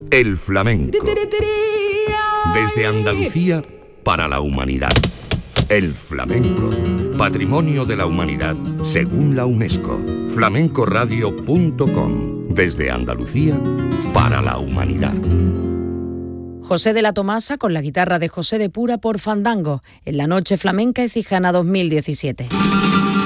El flamenco. Desde Andalucía para la humanidad. El flamenco. Patrimonio de la humanidad según la UNESCO. flamencoradio.com. Desde Andalucía para la humanidad. José de la Tomasa con la guitarra de José de Pura por Fandango, en la Noche Flamenca Écijana 2017.